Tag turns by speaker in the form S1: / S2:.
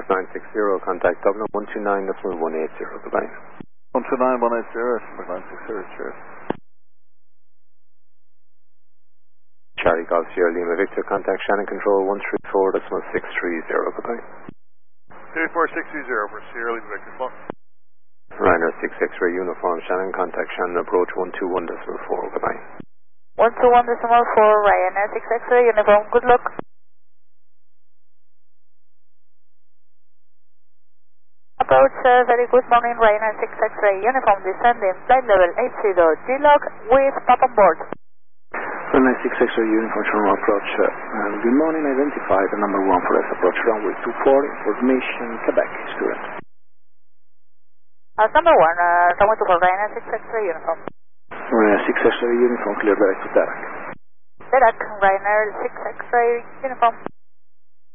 S1: North 960, contact Dublin 129.180, goodbye.
S2: 129.180, 960, cheers.
S1: Charlie Golf Sierra Lima Victor, contact Shannon Control 134.630, goodbye.
S2: 34630 for Sierra Lima Victor, come on.
S1: Ryanair 6 X-ray uniform, Shannon, contact Shannon approach 121.4, goodbye.
S3: 121.4, Ryanair 6 X-ray uniform, good luck. Approach, very good morning, Ryanair 6 X-ray uniform, descending flight level 80, G-log with pop on board.
S4: Ryanair 6 X-ray uniform, Sharma approach, good morning, identify the number 1 for us, approach runway 24, information, Quebec, student.
S3: Number 1, runway 24, Ryanair 6 X-ray uniform.
S4: Ryanair 6 X-ray uniform, clear direct to Derac.
S3: Derac, Ryanair 6 X-ray uniform.